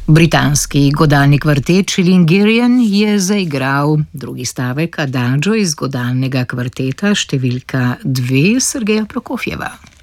Britanski godalni kvartet Chilingirian je zaigral drugi stavek Adagio iz godalnega kvarteta številka 2 Sergeja Prokofjeva.